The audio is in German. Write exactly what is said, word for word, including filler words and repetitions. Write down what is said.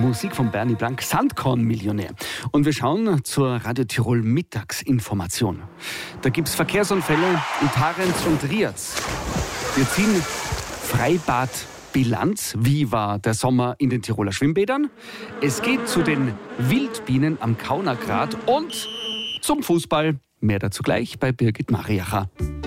Musik von Bernie Blank, Sandkorn-Millionär. Und wir schauen zur Radio Tirol Mittagsinformation. Da gibt es Verkehrsunfälle in Tarenz und Riaz. Wir ziehen Freibadbilanz. Wie war der Sommer in den Tiroler Schwimmbädern? Es geht zu den Wildbienen am Kaunergrat und zum Fußball. Mehr dazu gleich bei Birgit Mariacher.